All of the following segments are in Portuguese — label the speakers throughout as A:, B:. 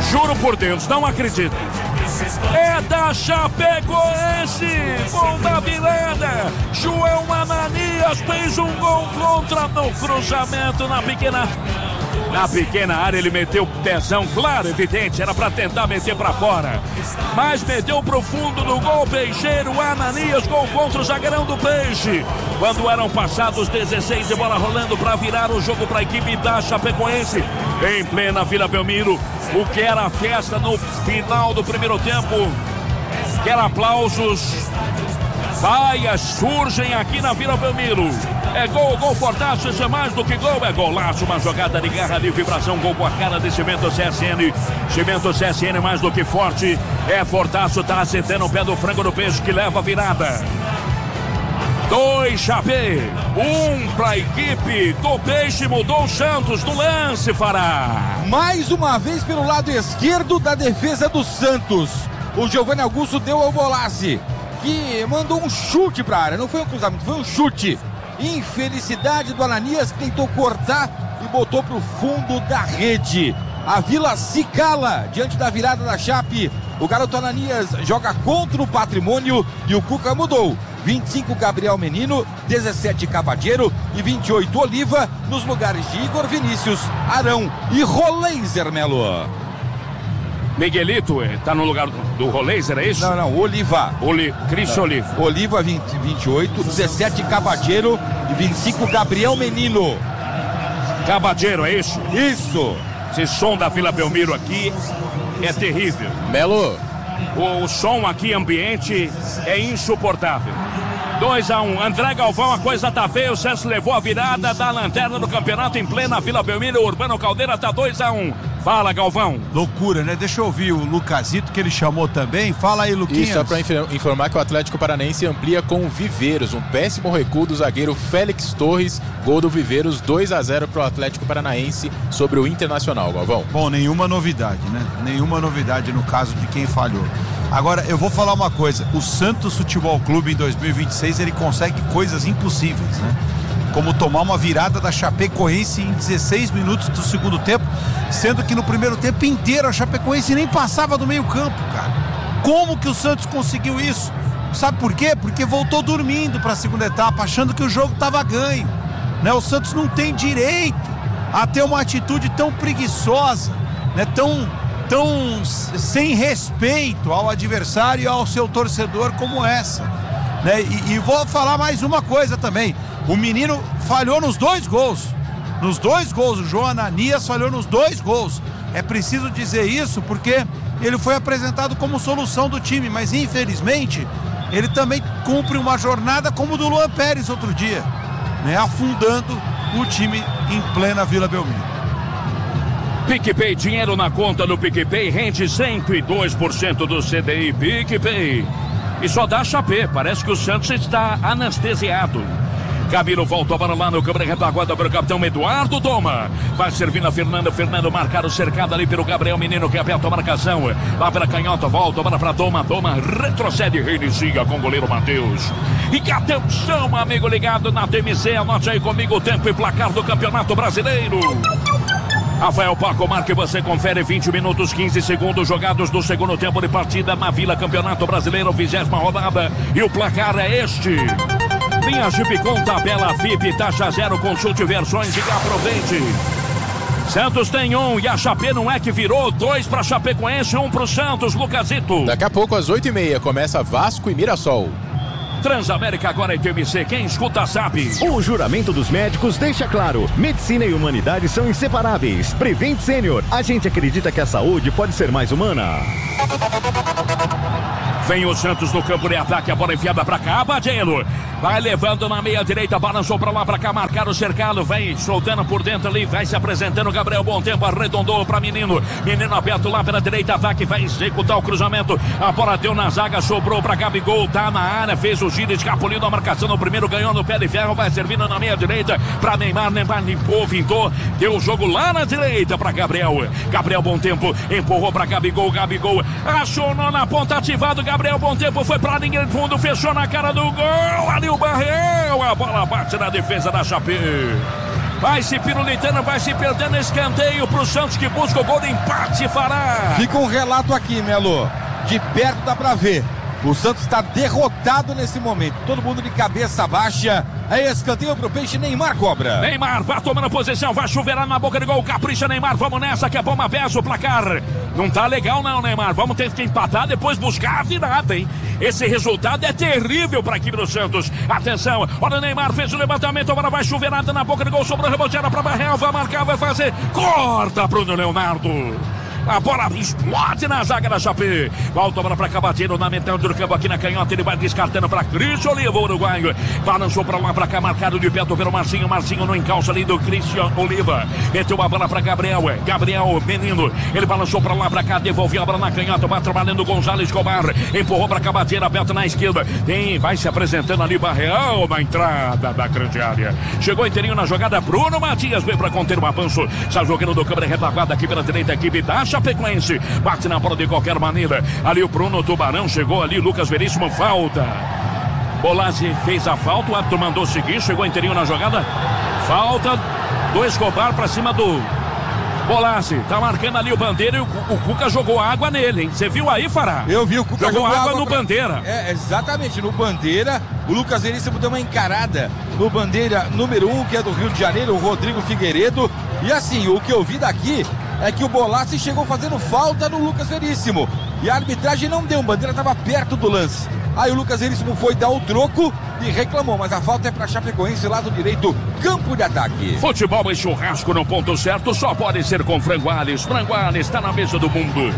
A: Juro por Deus, não acredito. É da Chapecoense, gol da virada. João Ananias fez um gol contra no cruzamento na pequena área. Ele meteu pezão, claro, evidente, era pra tentar meter pra fora, mas meteu pro fundo do gol. Peixeiro, Ananias, gol contra o zagueirão do Peixe. Quando eram passados 16 de bola rolando pra virar o jogo pra equipe da Chapecoense, em plena Vila Belmiro. O que era festa no final do primeiro tempo, que era aplausos, vaias surgem aqui na Vila Belmiro. É gol fortaço, isso é mais do que gol, é golaço, uma jogada de garra, de vibração, gol com a cara de Cimento CSN. Cimento CSN mais do que forte, é fortaço, tá acertando o pé do frango do Peixe que leva a virada. 2 Chapé, 1 para a equipe do Peixe. Mudou o Santos no lance, Fará.
B: Mais uma vez pelo lado esquerdo da defesa do Santos. O Giovanni Augusto deu ao Bolassi, que mandou um chute para a área. Não foi um cruzamento, foi um chute. Infelicidade do Ananias, que tentou cortar e botou para o fundo da rede. A Vila se cala diante da virada da Chape. O garoto Ananias joga contra o Patrimônio e o Cuca mudou. 25 Gabriel Menino, 17 Cavadeiro e 28 Oliva nos lugares de Igor Vinícius, Arão e Roleiser, Melo.
A: Miguelito tá no lugar do Roleiser, é isso?
B: Não, Oliva.
A: Cristian Oliva.
B: Oliva 28, 17 Cavadeiro e 25 Gabriel Menino.
A: Cavadeiro, é isso?
B: Isso.
A: Esse som da Vila Belmiro aqui é terrível.
C: Melo.
A: O som aqui, ambiente, é insuportável. 2-1, André Galvão, a coisa tá feia. O César levou a virada da lanterna do campeonato em plena Vila Belmiro. O Urbano Caldeira tá 2-1. Fala, Galvão.
D: Loucura, né? Deixa eu ouvir o Lucasito, que ele chamou também. Fala aí, Luquinhas.
C: E só pra informar que o Atlético Paranaense amplia com o Viveiros. Um péssimo recuo do zagueiro Félix Torres. Gol do Viveiros, 2-0 pro Atlético Paranaense sobre o Internacional, Galvão.
D: Bom, nenhuma novidade, né? Nenhuma novidade no caso de quem falhou. Agora, eu vou falar uma coisa. O Santos Futebol Clube em 2026, ele consegue coisas impossíveis, né? Como tomar uma virada da Chapecoense em 16 minutos do segundo tempo, sendo que no primeiro tempo inteiro a Chapecoense nem passava do meio campo, cara. Como que o Santos conseguiu isso? Sabe por quê? Porque voltou dormindo para a segunda etapa, achando que o jogo estava ganho, né? O Santos não tem direito a ter uma atitude tão preguiçosa, né? Tão sem respeito ao adversário e ao seu torcedor como essa, né? E vou falar mais uma coisa também. O menino falhou nos 2 gols. Nos 2 gols, o João Ananias falhou nos 2 gols. É preciso dizer isso porque ele foi apresentado como solução do time, mas infelizmente ele também cumpre uma jornada como o do Luan Pérez outro dia, né? Afundando o time em plena Vila Belmiro.
A: PicPay, dinheiro na conta do PicPay rende 102% do CDI. PicPay. E só dá Chapé, parece que o Santos está anestesiado. Camilo volta a bola lá no câmera retaguarda para o capitão Eduardo Doma. Vai servindo a Fernando marcado, cercado ali pelo Gabriel Menino, que aperta a marcação. Lá pela canhota, volta a bola para Doma retrocede, reinicia com o goleiro Matheus. E atenção, amigo ligado na TMC, anote aí comigo o tempo e placar do Campeonato Brasileiro. Rafael Pacomar, que você confere 20 minutos, 15 segundos jogados do segundo tempo de partida na Vila Campeonato Brasileiro, 20ª rodada. E o placar é este. Linha Jeep com tabela VIP, taxa zero, consulte versões e aproveite. Santos tem 1 e a Chapé não é que virou, 2 para Chapecoense, 1 para o Santos, Lucasito.
C: Daqui a pouco às 8h30 começa Vasco e Mirassol.
A: Transamérica agora é TMC, quem escuta sabe.
E: O juramento dos médicos deixa claro, medicina e humanidade são inseparáveis. Prevent Senior, a gente acredita que a saúde pode ser mais humana.
A: Vem o Santos no campo de ataque, a bola enfiada pra cá, Badelo. Vai levando na meia direita, balançou pra lá, pra cá, marcar o cercado, vem soltando por dentro ali, vai se apresentando, Gabriel Bom Tempo arredondou pra Menino. Menino aberto lá pela direita, ataque, vai executar o cruzamento. A bola deu na zaga, sobrou pra Gabigol, tá na área, fez o giro, escapuliu a marcação no primeiro, ganhou no pé de ferro, vai servindo na meia direita pra Neymar limpou, vintou, deu o jogo lá na direita pra Gabriel. Gabriel Bom Tempo empurrou pra Gabigol, acionou na ponta, ativado, Gabriel Bom Tempo foi pra linha de fundo, fechou na cara do gol, ali o Barrel, a bola bate na defesa da Chapé. vai se pirulitando, vai se perdendo. Escanteio pro Santos que busca o gol de empate, Fará.
B: Fica um relato aqui, Melo. De perto dá pra ver. O Santos está derrotado nesse momento. Todo mundo de cabeça baixa. Aí escanteio pro Peixe, Neymar cobra.
A: Neymar vai tomando posição, vai chuveirar na boca de gol. Capricha, Neymar, vamos nessa que é bomba beça o placar. Não tá legal não, Neymar. Vamos ter que empatar, depois buscar a virada, hein? Esse resultado é terrível para a equipe do Santos. Atenção, olha o Neymar, fez o levantamento, agora vai chuveirada na boca de gol. Sobrou rebote, era pra Barrel, vai marcar, vai fazer. Corta Bruno Leonardo. A bola explode na zaga da Chape. Volta a bola para Cabateiro na metade do campo aqui na canhota. Ele vai descartando para Cristian Oliva, uruguaio. Balançou para lá, para cá, marcado de perto pelo Marcinho. Marcinho no encalço ali do Cristian Oliva. Meteu a bola para Gabriel. Gabriel, menino. Ele balançou para lá, para cá, devolveu a bola na canhota. Vai trabalhando o Gonzalez Escobar. Empurrou para Cabateiro, aberto na esquerda. Vai se apresentando ali Barreal na entrada da grande área. Chegou inteirinho na jogada. Bruno Matias veio para conter o avanço. Está jogando do câmera retaguarda aqui pela direita. A equipe da Chapecoense, bate na bola de qualquer maneira. Ali o Bruno Tubarão chegou ali, Lucas Veríssimo, falta. Bolazzi fez a falta, o árbitro mandou seguir, chegou inteirinho na jogada. Falta do Escobar para cima do Bolazzi. Tá marcando ali o Bandeira e o Cuca jogou água nele, hein? Você viu aí, Fará?
B: Eu vi, o Cuca
A: jogou água no Bandeira.
B: É, exatamente, no Bandeira. O Lucas Veríssimo deu uma encarada no Bandeira número 1, que é do Rio de Janeiro, o Rodrigo Figueiredo. E assim, o que eu vi daqui é que o Bolazzi chegou fazendo falta no Lucas Veríssimo. E a arbitragem não deu, o Bandeira estava perto do lance. Aí o Lucas Veríssimo foi dar o troco e reclamou, mas a falta é para Chapecoense, lado direito, campo de ataque.
A: Futebol e churrasco no ponto certo só pode ser com Frango Alves. Frango Alves está na mesa do mundo.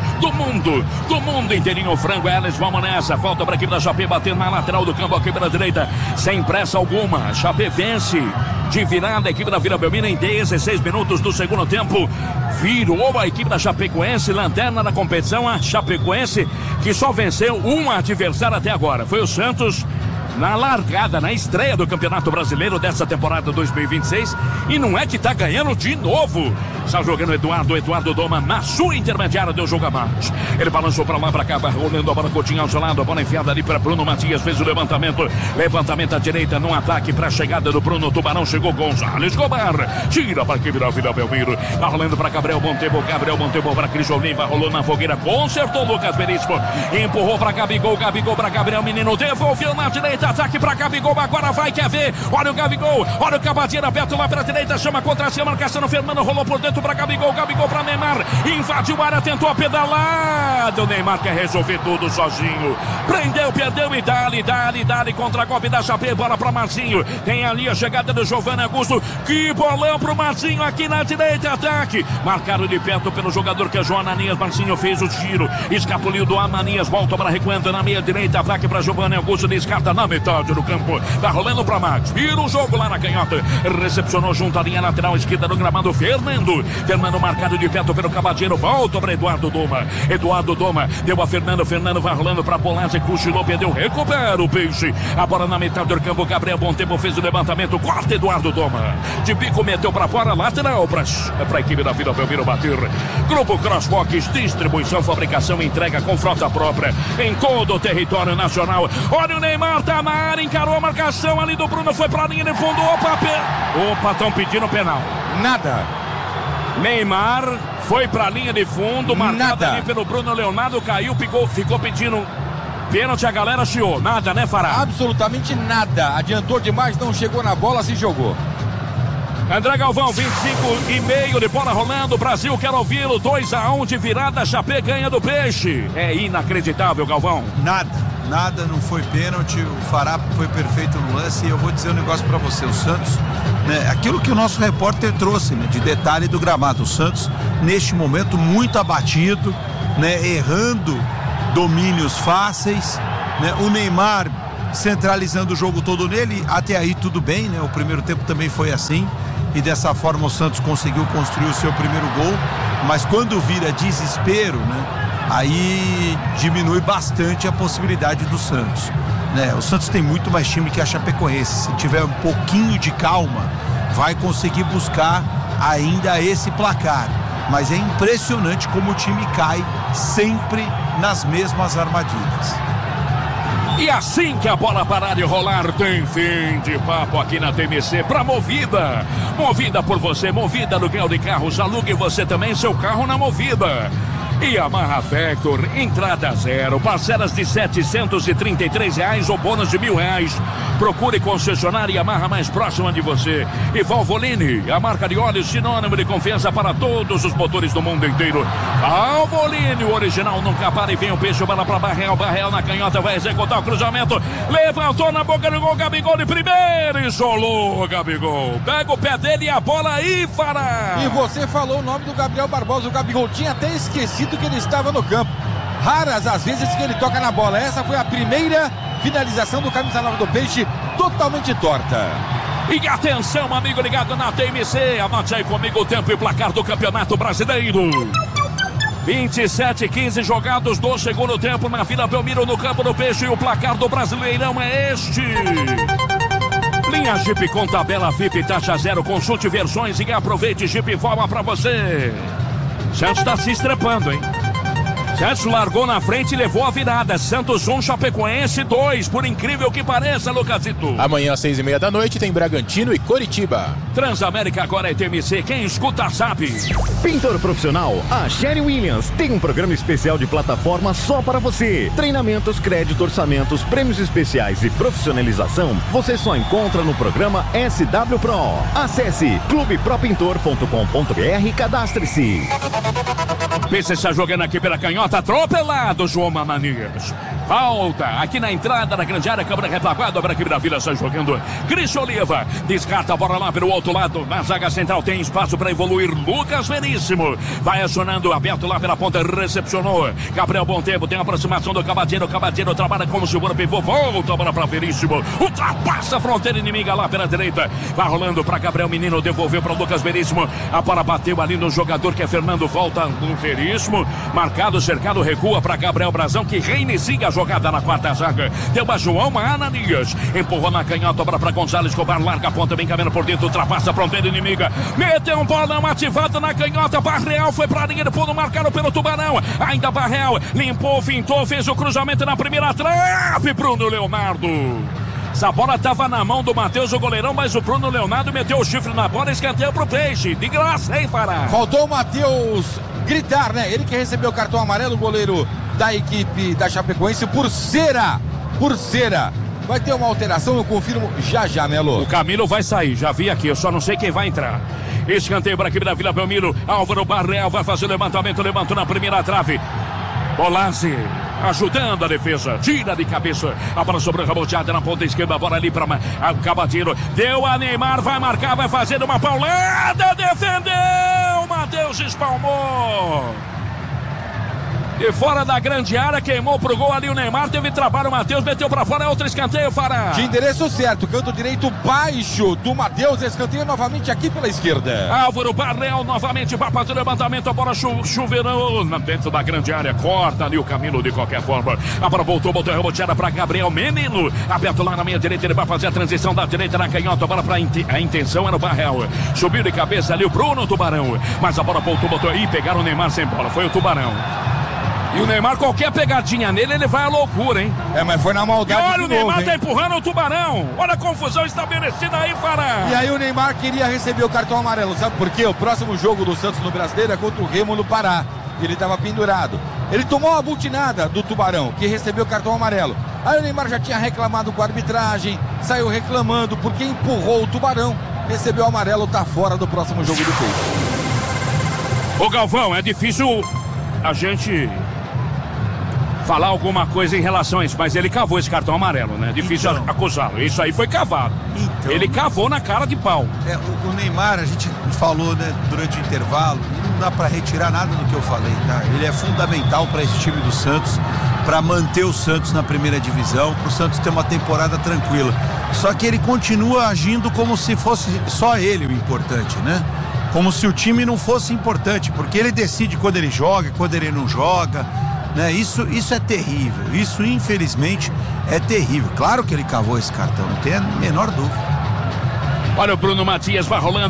A: Do mundo inteirinho. Frango Alves, vamos nessa. Falta para a equipe da Chape bater na lateral do campo aqui pela direita. Sem pressa alguma. Chape vence de virada a equipe da Vila Belmiro em 16 minutos do segundo tempo. Virou a equipe da Chapecoense, lanterna da competição, a Chapecoense, que só venceu um adversário até agora. Foi o Santos na largada, na estreia do Campeonato Brasileiro dessa temporada 2026. E não é que tá ganhando de novo. Está jogando Eduardo Doma na sua intermediária, deu jogo a mais. Ele balançou para lá, para cá, vai rolando a bola, Coutinho ao seu lado, a bola enfiada ali para Bruno Matias, fez o levantamento à direita, no ataque para a chegada do Bruno Tubarão, chegou Gonzalez Escobar, tira para a equipe da Vila Belmiro, tá rolando para Gabriel Montebo para Cristian Oliva, rolou na fogueira, consertou Lucas Veríssimo, empurrou para Gabigol para Gabriel, menino, devolveu na direita, ataque para Gabigol, agora vai, quer ver, olha o Gabigol, olha o Cabadeira aberto lá para a direita, chama contra si, marcação, Fernando rolou por dentro para Gabigol para Neymar, invadiu a área, tentou a pedalada, o Neymar quer resolver tudo sozinho, prendeu, perdeu e dali, contra-golpe da Chape, bola para Marcinho, tem ali a chegada do Giovanni Augusto, que bolão pro Marcinho aqui na direita, ataque, marcado de perto pelo jogador que é João Ananias, Marcinho fez o tiro, escapuliu do Ananias, volta para recuando na meia direita, ataque para Giovanni Augusto, descarta na metade do campo, tá rolando para Max, vira o jogo lá na canhota, recepcionou junto à linha lateral esquerda do gramado, Fernando marcado de perto pelo Cabadeiro, volta para Eduardo Doma, deu a Fernando vai rolando para Bolazzi, cochilou, perdeu, recupera o Peixe, a bola na metade do campo, Gabriel Montebo fez o levantamento, corta Eduardo Doma, de bico meteu para fora, lateral para a equipe da Vila Belmiro bater. Grupo Crossbox, distribuição, fabricação, entrega com frota própria em todo o território nacional. Olha o Neymar, tá na área, encarou a marcação ali do Bruno, foi para a linha de fundo, opa, estão pedindo penal.
B: Nada.
A: Neymar foi para a linha de fundo, marcado ali pelo Bruno Leonardo, caiu, ficou pedindo pênalti, a galera chiou. Nada, né, Fará?
B: Absolutamente nada. Adiantou demais, não chegou na bola, se jogou.
A: André Galvão, 25,5 de bola rolando. Brasil quer ouvi-lo. 2-1 de virada. Chape ganha do Peixe. É inacreditável, Galvão.
D: Nada, não foi pênalti. O Fará foi perfeito no lance. E eu vou dizer um negócio pra você. O Santos, né, aquilo que o nosso repórter trouxe, né, de detalhe do gramado. O Santos, neste momento, muito abatido, né, errando domínios fáceis, né, o Neymar centralizando o jogo todo nele. Até aí tudo bem, né? O primeiro tempo também foi assim. E dessa forma o Santos conseguiu construir o seu primeiro gol, mas quando vira desespero, né, aí diminui bastante a possibilidade do Santos, né? O Santos tem muito mais time que a Chapecoense. Se tiver um pouquinho de calma, vai conseguir buscar ainda esse placar, mas é impressionante como o time cai sempre nas mesmas armadilhas.
A: E assim que a bola parar de rolar, tem fim de papo aqui na TMC pra Movida. Movida por você, Movida aluguel de carros, alugue você também seu carro na Movida. Yamaha Vector, entrada zero, parcelas de R$733 ou bônus de R$1.000. Procure concessionária Yamaha mais próxima de você. E Valvoline, a marca de óleo sinônimo de confiança para todos os motores do mundo inteiro. Valvoline, o original nunca para e vem o peixe, bola para Barreal. Barreal na canhota, vai executar o cruzamento. Levantou na boca do gol, Gabigol de primeira, isolou o Gabigol. Pega o pé dele e a bola aí, Fará.
B: E você falou o nome do Gabriel Barbosa, o Gabigol tinha até esquecido que ele estava no campo. Raras as vezes que ele toca na bola. Essa foi a primeira finalização do camisa 9 do Peixe, totalmente torta.
A: E atenção, amigo ligado na TMC, anote aí comigo o tempo e placar do Campeonato Brasileiro. 27:15 jogados do segundo tempo na Vila Belmiro, no campo do Peixe, e o placar do Brasileirão é este. Linha Jeep com tabela VIP, taxa zero, consulte versões e aproveite. Jeep informa pra você. Santos tá se estrepando, hein? Santos largou na frente e levou a virada. Santos 1, Chapecoense 2. Por incrível que pareça, Lucasito.
C: Amanhã às 6:30 da noite tem Bragantino e Coritiba.
A: Transamérica agora é TMC. Quem escuta sabe.
E: Pintor profissional, a Sherry Williams tem um programa especial de plataforma só para você. Treinamentos, crédito, orçamentos, prêmios especiais e profissionalização você só encontra no programa SW Pro. Acesse clubepropintor.com.br e cadastre-se.
A: Pense está jogando aqui pela canhota, atropelado, João Mamanias. Falta aqui na entrada da grande área, câmera retaguarda, obra aqui da Vila está jogando. Cristian Oliva, descarta a bola lá pelo outro lado, na zaga central tem espaço para evoluir. Lucas Veríssimo, vai acionando, aberto lá pela ponta, recepcionou. Gabriel Bom Tempo, tem a aproximação do Cabadeiro, Cabadeiro trabalha como segura pivô, volta a bola para Veríssimo, ultrapassa a fronteira inimiga lá pela direita, vai rolando para Gabriel Menino, devolveu para Lucas Veríssimo, a bola bateu ali no jogador que é Fernando, volta no Veríssimo, marcado, cercado, recua para Gabriel Brazão, que reinicia a jogada na quarta zaga, deu a João Ananias, empurrou na canhota, obra para Gonzalo Escobar, larga a ponta, bem caminhando por dentro, ultrapassa a fronteira inimiga, meteu um bolão ativado na canhota, Barreal foi para a linha de fundo, marcado pelo Tubarão, ainda Barreal, limpou, fintou, fez o cruzamento na primeira trave, Bruno Leonardo. Essa bola estava na mão do Matheus, o goleirão, mas o Bruno Leonardo meteu o chifre na bola e escanteio pro Peixe. De graça, hein, Fará?
B: Faltou o Matheus gritar, né? Ele que recebeu o cartão amarelo, o goleiro da equipe da Chapecoense, por cera. Vai ter uma alteração, eu confirmo já, Melo.
A: O Camilo vai sair, já vi aqui, eu só não sei quem vai entrar. Escanteio para a equipe da Vila Belmiro. Álvaro Barreal vai fazer o levantamento, levantou na primeira trave. Bolazzi ajudando a defesa, tira de cabeça, a bola sobrou reboteada na ponta esquerda, a bola ali para Cabadeiro, deu a Neymar, vai marcar, vai fazer uma paulada, defendeu, Matheus espalmou. E fora da grande área, queimou pro gol ali o Neymar, teve trabalho, o Matheus meteu pra fora, é outro escanteio, Fará.
B: De endereço certo, canto direito baixo do Matheus, escanteio novamente aqui pela esquerda.
A: Álvaro Barreal novamente vai fazer o levantamento, a bola chuveirou dentro da grande área, corta ali o Camilo de qualquer forma. A bola voltou a reboteada pra Gabriel Menino, aberto lá na meia direita, ele vai fazer a transição da direita na canhota, a bola pra a intenção era o Barreal. Subiu de cabeça ali o Bruno Tubarão, mas a bola voltou, botou aí, pegaram o Neymar sem bola, foi o Tubarão. E o Neymar, qualquer pegadinha nele, ele vai à loucura, hein?
B: É, mas foi na maldade.
A: E olha, o Neymar tá empurrando o Tubarão. Olha a confusão estabelecida aí, Fará.
B: E aí o Neymar queria receber o cartão amarelo. Sabe por quê? O próximo jogo do Santos no Brasileiro é contra o Remo no Pará. Ele estava pendurado. Ele tomou uma butinada do Tubarão, que recebeu o cartão amarelo. Aí o Neymar já tinha reclamado com a arbitragem, saiu reclamando porque empurrou o Tubarão. Recebeu o amarelo, tá fora do próximo jogo do Peixe.
A: Ô Galvão, é difícil a gente falar alguma coisa em relação a isso, mas ele cavou esse cartão amarelo, né? Difícil acusá-lo. Isso aí foi cavado. Então, ele cavou na cara de pau.
D: O Neymar, a gente falou, né, durante o intervalo, não dá pra retirar nada do que eu falei, tá? Ele é fundamental para esse time do Santos, para manter o Santos na primeira divisão, pro Santos ter uma temporada tranquila. Só que ele continua agindo como se fosse só ele o importante, né? Como se o time não fosse importante, porque ele decide quando ele joga, quando ele não joga. Né? Isso é terrível, isso infelizmente é terrível. Claro que ele cavou esse cartão, não tem a menor dúvida.
A: Olha o Bruno Matias, vai rolando.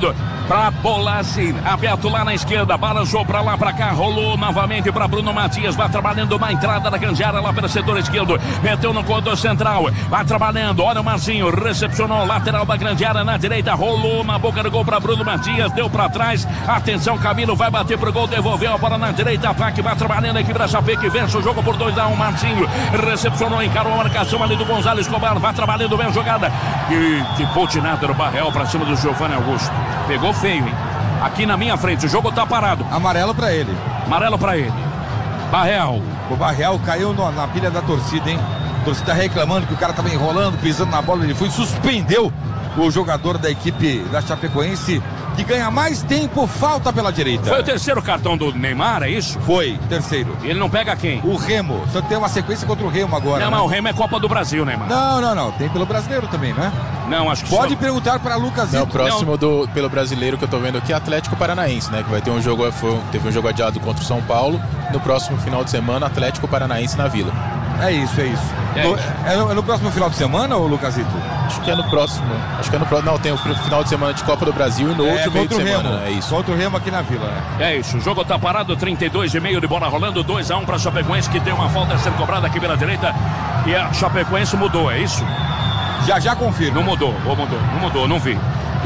A: Pra Bolassi, aberto lá na esquerda, balançou pra lá, pra cá, rolou novamente pra Bruno Matias, vai trabalhando uma entrada da grande área lá pelo setor esquerdo, meteu no corredor central, vai trabalhando, olha o Marcinho, recepcionou, lateral da grande área na direita, rolou na boca do gol pra Bruno Matias, deu pra trás, atenção, Camilo vai bater pro gol, devolveu a bola na direita, ataque, vai trabalhando a equipe da Chape, que vence o jogo por 2-1, Marcinho, recepcionou, encarou a marcação ali do Gonzalo Escobar, vai trabalhando bem a jogada, e de botinada do Barreal pra cima do Giovanni Augusto, pegou feio, hein? Aqui na minha frente, o jogo tá parado.
B: Amarelo pra ele.
A: Amarelo pra ele. Barreal.
B: O Barreal caiu na pilha da torcida, hein? A torcida reclamando que o cara tava enrolando, pisando na bola. Ele foi, suspendeu o jogador da equipe da Chapecoense, que ganha mais tempo, falta pela direita.
A: Foi o terceiro cartão do Neymar, é isso?
B: Foi, terceiro.
A: E ele não pega quem?
B: O Remo. Só tem uma sequência contra o Remo agora.
A: Não,
B: né?
A: mas o Remo é Copa do Brasil, Neymar.
B: Não. Tem pelo brasileiro também, né?
A: Não, acho que
B: pode perguntar para Lucas.
C: Não, o próximo pelo brasileiro que eu tô vendo aqui é Atlético Paranaense, né? Que vai ter um jogo, teve um jogo adiado contra o São Paulo. No próximo final de semana, Atlético Paranaense na Vila.
B: É isso. É no próximo final de semana, ô Lucasito?
C: Acho que é no próximo. Não, tem o final de semana de Copa do Brasil e no outro meio de semana.
B: Remo.
C: É isso.
B: Contra o Remo aqui na Vila, né?
A: É isso, o jogo tá parado, 32,5 de bola rolando, 2-1 pra Chapecoense, que tem uma falta a ser cobrada aqui pela direita. E a Chapecoense mudou, é isso?
B: Já confirmo.
A: Não mudou, não vi.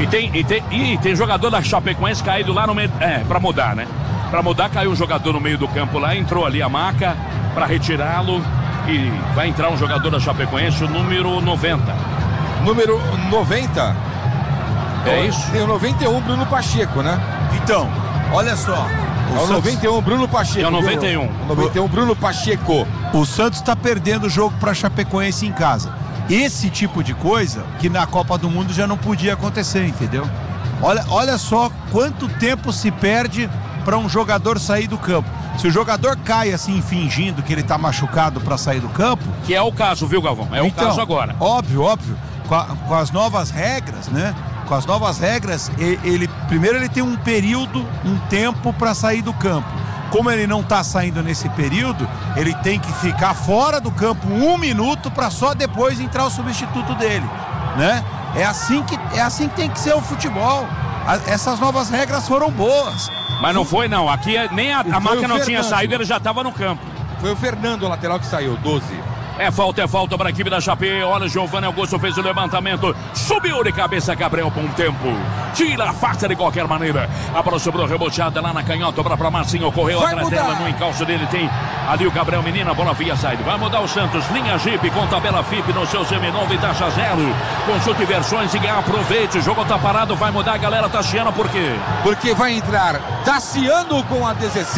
A: E tem jogador da Chapecoense caído lá no meio. Pra mudar, né? Pra mudar, caiu um jogador no meio do campo lá, entrou ali a maca pra retirá-lo. E vai entrar um jogador da Chapecoense, o número 90.
B: Número 90?
A: É isso?
B: Tem o 91, Bruno Pacheco, né?
D: Então, olha só.
B: É o 91, Bruno Pacheco.
A: É o 91.
B: O 91, Bruno Pacheco.
D: O Santos está perdendo o jogo para Chapecoense em casa. Esse tipo de coisa que na Copa do Mundo já não podia acontecer, entendeu? Olha só quanto tempo se perde para um jogador sair do campo. Se o jogador cai assim, fingindo que ele tá machucado para sair do campo...
A: Que é o caso, viu, Galvão? É então, o caso agora.
D: Óbvio. Com as novas regras, né? Com as novas regras, primeiro ele tem um período, um tempo para sair do campo. Como ele não tá saindo nesse período, ele tem que ficar fora do campo 1 minuto para só depois entrar o substituto dele, né? É assim que tem que ser o futebol. Essas novas regras foram boas.
A: Mas não foi, não. Aqui nem a maca não tinha saído, ele já estava no campo.
B: Foi o Fernando, o lateral, que saiu, 12.
A: É falta para a equipe da Chape. Olha, Giovanni Augusto fez o levantamento. Subiu de cabeça Gabriel por um tempo. Tira a faca de qualquer maneira. A bola sobrou reboteada lá na canhota. Para Marcinho. Correu atrás dela. No encalço dele tem ali o Gabriel Menino. A bola via saída. Vai mudar o Santos. Linha Jeep com tabela FIP no seu seminovo e taxa zero. Consulte versões e aproveite. O jogo tá parado. Vai mudar. A galera tá chiando por quê?
B: Porque vai entrar Tassiano com a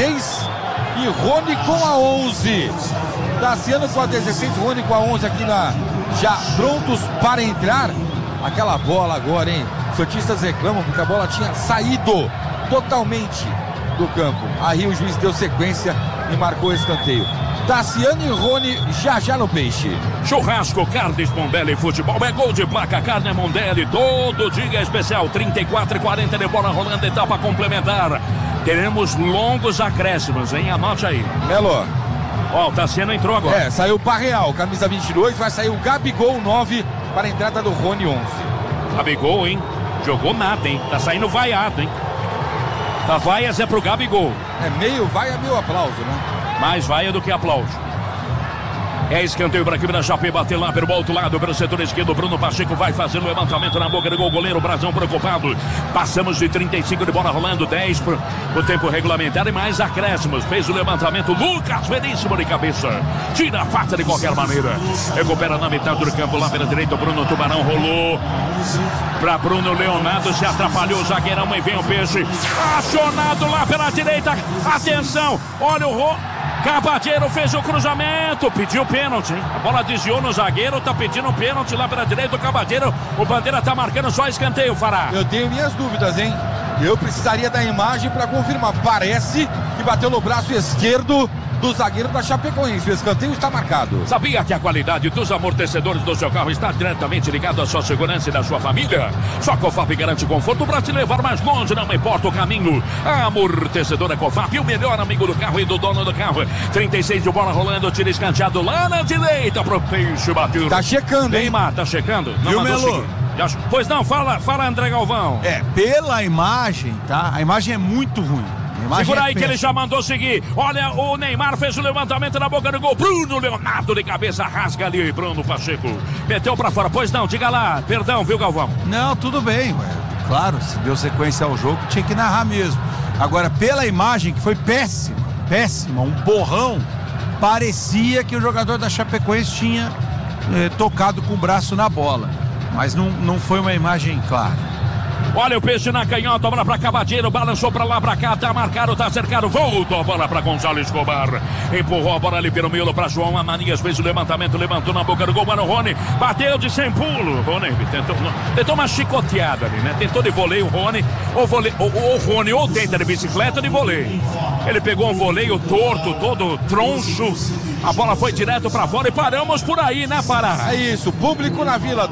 B: 16 e Rony com a 11. Tassiano com a 16, Rony com a 11 aqui já prontos para entrar. Aquela bola agora, hein? Os santistas reclamam porque a bola tinha saído totalmente do campo. Aí o juiz deu sequência e marcou escanteio. Tassiano e Rony já no peixe.
A: Churrasco Carnes Mondelli Futebol é gol de placa. Carne Mondelli, todo dia especial. 34,40 de bola rolando, etapa complementar. Teremos longos acréscimos, hein? Anote aí.
B: Melo.
A: Ó, o Tassiano entrou agora.
B: Saiu o Barreal, camisa 22, vai sair o Gabigol 9 para a entrada do Rony 11.
A: Gabigol, hein? Jogou nada, hein? Tá saindo vaiado, hein? Tá vaias é pro Gabigol.
B: É meio vaia, meio aplauso, né?
A: Mais vaia do que aplauso. É escanteio para a equipe da Chape, bater lá pelo outro lado, pelo setor esquerdo. Bruno Pacheco vai fazer o levantamento na boca do gol. Goleiro Brazão preocupado. Passamos de 35 de bola rolando, 10 pro tempo regulamentar e mais acréscimos. Fez o levantamento Lucas Veríssimo de cabeça. Tira a faca de qualquer maneira. Recupera na metade do campo lá pela direita. O Bruno Tubarão rolou para Bruno Leonardo. Se atrapalhou o zagueirão e vem o peixe. Acionado lá pela direita. Atenção, olha o Cabadeiro fez o cruzamento, pediu pênalti, hein? A bola desviou no zagueiro, tá pedindo pênalti lá pela direita do Cabadeiro. O Bandeira tá marcando só escanteio, Fará.
B: Eu tenho minhas dúvidas, hein? Eu precisaria da imagem para confirmar. Parece que bateu no braço esquerdo do zagueiro da Chapecoense. O escanteio está marcado.
A: Sabia que a qualidade dos amortecedores do seu carro está diretamente ligada à sua segurança e da sua família? Só Cofap garante conforto para te levar mais longe, não importa o caminho. A amortecedora Cofap, o melhor amigo do carro e do dono do carro. 36 de bola rolando, tira escanteado lá na direita pro peixe bater.
B: Tá checando, hein?
A: Neymar, tá checando?
D: Não, viu, Melo?
A: Pois não, fala André Galvão.
D: Pela imagem, tá? A imagem é muito ruim.
A: Segura aí que ele já mandou seguir. Olha, o Neymar fez o levantamento na boca do gol. Bruno Leonardo de cabeça rasga ali. Bruno Pacheco meteu pra fora. Pois não, diga lá. Perdão, viu, Galvão?
D: Não, tudo bem. Claro, se deu sequência ao jogo, tinha que narrar mesmo. Agora, pela imagem, que foi péssima, um borrão, parecia que o jogador da Chapecoense tinha tocado com o braço na bola. Mas não foi uma imagem clara.
A: Olha o peixe na canhota, bola pra Cavadeiro, balançou pra lá, pra cá, tá marcado, tá cercado, voltou a bola pra Gonzalo Escobar, empurrou a bola ali pelo miolo pra João Amanias, fez o levantamento, levantou na boca do gol, mano, Rony, bateu de sem pulo, Rony tentou uma chicoteada ali, né, tentou de voleio o Rony, o Rony ou tenta de bicicleta ou de voleio, ele pegou um voleio torto, todo troncho, a bola foi direto pra fora e paramos por aí, né, Pará?
B: É isso, público na Vila,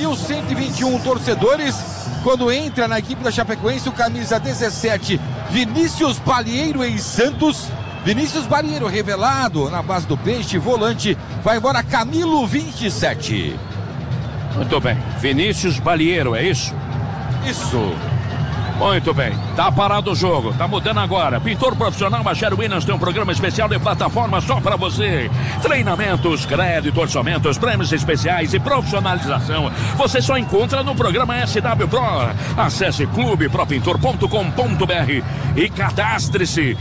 B: 12.121 torcedores. Quando entra na equipe da Chapecoense, o camisa 17, Vinícius Balieiro em Santos. Vinícius Balieiro revelado na base do peixe, volante, vai embora Camilo 27.
A: Muito bem, Vinícius Balieiro, é isso?
B: Isso.
A: Muito bem, tá parado o jogo, tá mudando agora. Pintor profissional Machado Williams tem um programa especial de plataforma só pra você. Treinamentos, crédito, orçamentos, prêmios especiais e profissionalização. Você só encontra no programa SW Pro. Acesse clubepropintor.com.br e cadastre-se.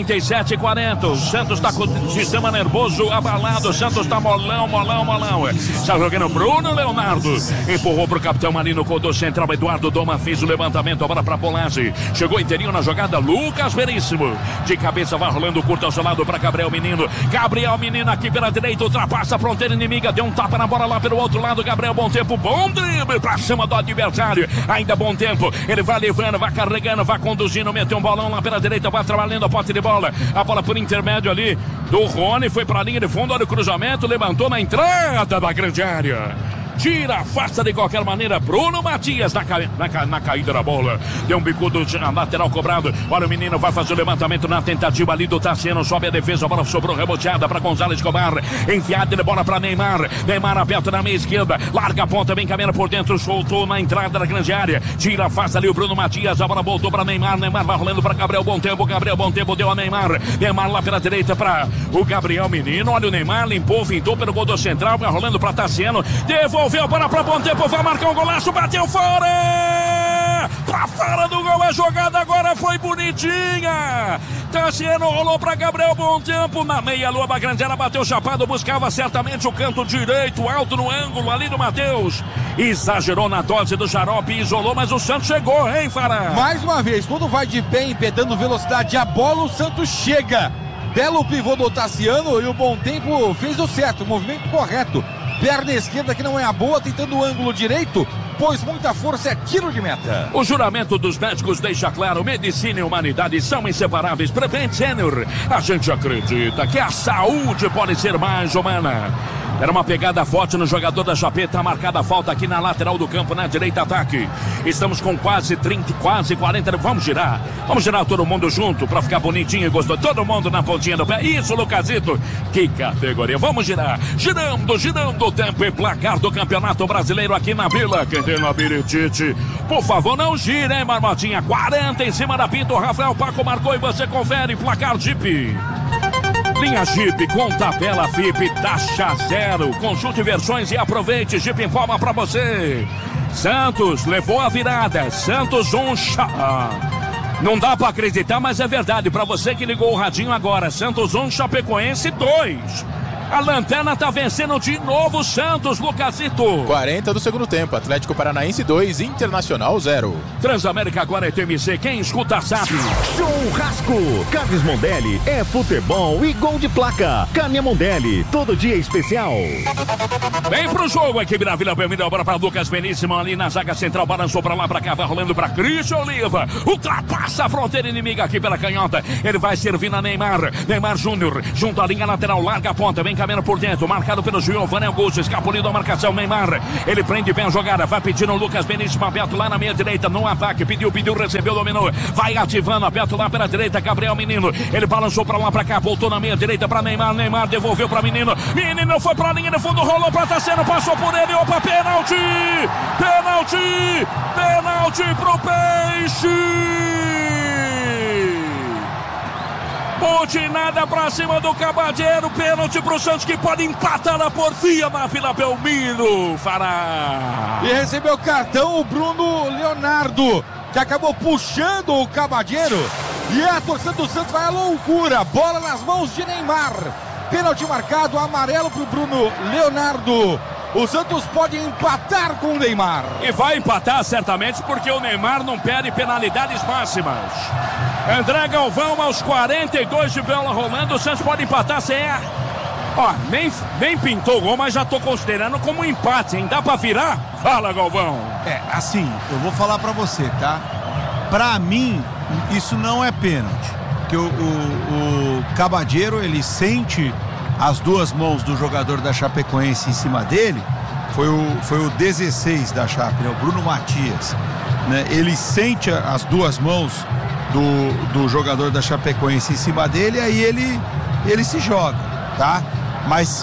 A: 37,40. O Santos tá com o sistema nervoso abalado. O Santos tá molão. Está jogando Bruno Leonardo. Empurrou pro capitão Marino Codô central. Eduardo Doma fez o levantamento. Agora pra Polazzi. Chegou inteirinho na jogada. Lucas Veríssimo. De cabeça vai rolando curto ao seu lado pra Gabriel Menino. Gabriel Menino aqui pela direita. Ultrapassa a fronteira inimiga. Deu um tapa na bola lá pelo outro lado. Gabriel, bom tempo. Bom drible pra cima do adversário. Ainda bom tempo. Ele vai levando, vai carregando, vai conduzindo. Meteu um bolão lá pela direita. Vai trabalhando a posse de bola. A bola por intermédio ali do Rony. Foi pra linha de fundo. Olha o cruzamento. Levantou na entrada da grande área. Tira, afasta de qualquer maneira. Bruno Matias na caída da bola. Deu um bicudo na lateral cobrado. Olha o menino, vai fazer o levantamento na tentativa ali do Tassiano. Sobe a defesa, a bola sobrou reboteada para Gonzalo Escobar. Enfiada de bola para Neymar. Neymar aberto na meia esquerda. Larga a ponta, vem caminhando por dentro. Soltou na entrada da grande área. Tira, afasta ali o Bruno Matias. A bola voltou para Neymar. Neymar vai rolando para Gabriel Bom Tempo. Gabriel Bom Tempo deu a Neymar. Neymar lá pela direita para o Gabriel Menino. Olha o Neymar, limpou, fintou pelo gol do central. Vai rolando para Tassiano. Devolveu a bola para Bom Tempo, vai marcar um golaço, bateu fora! Pra fora do gol, a jogada agora foi bonitinha! Tassiano rolou para Gabriel Bom Tempo, na meia-lua da grande área, bateu chapado, buscava certamente o canto direito, alto no ângulo ali do Matheus. Exagerou na dose do xarope, isolou, mas o Santos chegou, hein, Fará?
B: Mais uma vez, quando vai de pé, impedando velocidade a bola, o Santos chega. Belo pivô do Tassiano e o Bom Tempo fez o certo, o movimento correto. Perna esquerda que não é a boa, tentando o ângulo direito, pois muita força, é tiro de meta.
A: O juramento dos médicos deixa claro, medicina e humanidade são inseparáveis. Prevent Senior, a gente acredita que a saúde pode ser mais humana. Era uma pegada forte no jogador da Chapeta, marcada a falta aqui na lateral do campo, na direita ataque. Estamos com quase 30, quase 40, vamos girar todo mundo junto pra ficar bonitinho e gostoso. Todo mundo na pontinha do pé, isso, Lucasito, que categoria, vamos girar, girando o tempo e placar do Campeonato Brasileiro aqui na Vila. Quem tem no apetite, por favor, não gira, hein, Marmotinha, 40 em cima da Pinto, Rafael Paco marcou e você confere, placar Jeep. Linha Jeep com tabela FIP, taxa zero. Consulte versões e aproveite. Jeep em palma pra você. Santos levou a virada. Santos 1. Não dá pra acreditar, mas é verdade. Pra você que ligou o radinho agora. Santos 1, Chapecoense 2. A lanterna tá vencendo de novo o Santos, Lucasito.
C: 40 do segundo tempo, Atlético Paranaense 2, Internacional 0.
A: Transamérica agora é TMC, quem escuta sabe.
E: Churrasco, Carnes Mondelli, é futebol e gol de placa. Carne Mondelli, todo dia especial.
A: Vem pro jogo, a equipe da Vila Belmiro, agora para Lucas Veríssimo ali na zaga central, balançou pra lá, pra cá, vai rolando pra Christian Oliva. Ultrapassa a fronteira inimiga aqui pela canhota. Ele vai servir na Neymar Júnior, junto à linha lateral, larga a ponta, vem encaminhando por dentro, marcado pelo Giovanni Augusto, escapulindo a marcação, Neymar, ele prende bem a jogada, vai pedindo o Lucas Benício, aberto lá na meia direita, no ataque, pediu, recebeu, dominou, vai ativando, aberto lá pela direita, Gabriel Menino, ele balançou pra lá, pra cá, voltou na meia direita pra Neymar, devolveu pra Menino, foi pra linha de fundo, rolou pra Tassiano, passou por ele, opa, pênalti pro Peixe! Butinada pra cima do Cabadeiro, pênalti pro Santos que pode empatar na porfia na Vila Belmiro, Fará.
B: E recebeu cartão o Bruno Leonardo, que acabou puxando o Cabadeiro. E a torcida do Santos vai à loucura, bola nas mãos de Neymar. Pênalti marcado, amarelo pro Bruno Leonardo. O Santos pode empatar com o Neymar.
A: E vai empatar certamente porque o Neymar não perde penalidades máximas. André Galvão aos 42 de bola rolando. O Santos pode empatar sem a... Ó, nem pintou o gol, mas já tô considerando como um empate, hein? Dá pra virar? Fala, Galvão.
D: Assim, eu vou falar pra você, tá? Pra mim, isso não é pênalti. Porque o Cabadeiro, ele sente as duas mãos do jogador da Chapecoense em cima dele. Foi o 16 da Chape, né? O Bruno Matias, né? Ele sente as duas mãos do jogador da Chapecoense em cima dele, aí ele se joga, tá? Mas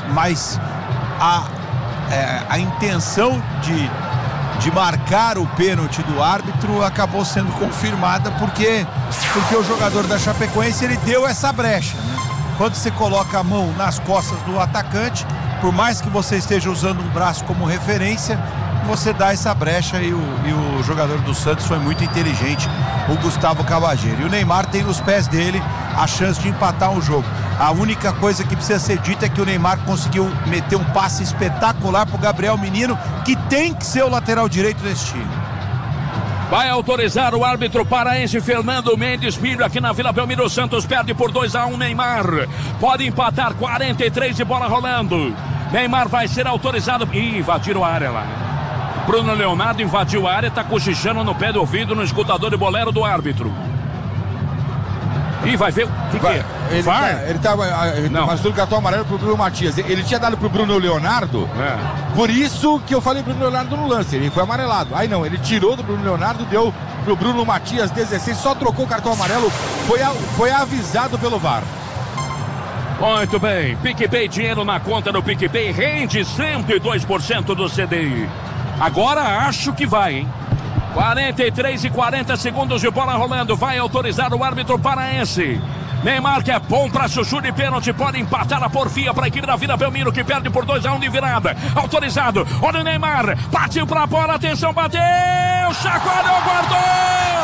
D: a intenção de marcar o pênalti do árbitro acabou sendo confirmada porque o jogador da Chapecoense, ele deu essa brecha, né? Quando você coloca a mão nas costas do atacante, por mais que você esteja usando um braço como referência, você dá essa brecha e o jogador do Santos foi muito inteligente, o Gustavo Cabadeiro. E o Neymar tem nos pés dele a chance de empatar um jogo. A única coisa que precisa ser dita é que o Neymar conseguiu meter um passe espetacular pro Gabriel Menino, que tem que ser o lateral direito desse time.
A: Vai autorizar o árbitro paraense Fernando Mendes Filho aqui na Vila Belmiro. Santos perde por 2-1. Neymar pode empatar, 43 de bola rolando. Neymar vai ser autorizado. Ih, invadiram a área lá. Bruno Leonardo invadiu a área, tá cochichando no pé do ouvido no escutador de bolero do árbitro. Ih, vai ver o que é?
B: Ele tava mostrando o cartão amarelo pro Bruno Matias. Ele tinha dado pro Bruno Leonardo. Por isso que eu falei Bruno Leonardo no lance. Ele foi amarelado. Aí não, ele tirou do Bruno Leonardo, deu pro Bruno Matias 16, só trocou o cartão amarelo. Foi avisado pelo VAR.
A: Muito bem, PicPay, dinheiro na conta do PicPay, rende 102% do CDI. Agora acho que vai, hein? 43 e 40 segundos de bola rolando. Vai autorizar o árbitro paraense. Neymar, que é bom para chuchu de pênalti, pode empatar a porfia para a equipe da Vila Belmiro, que perde por 2-1 de virada. Autorizado. Olha o Neymar. Partiu para a bola. Atenção, bateu. Chacoalhou, guardou.